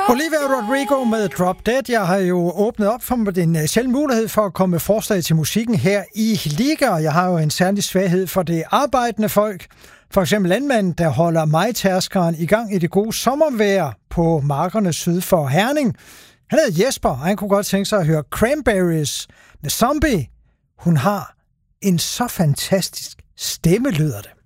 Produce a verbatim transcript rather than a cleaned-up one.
Olivia Rodrigo med Drop Dead. Jeg har jo åbnet op for den selv mulighed for at komme med forslag til musikken her i Liga. Jeg har jo en særlig svaghed for det arbejdende folk. For eksempel landmanden, der holder majtærskeren i gang i det gode sommervejr på markerne syd for Herning. Han hedder Jesper, og han kunne godt tænke sig at høre Cranberries med Zombie. Hun har en så fantastisk stemme, lyder det.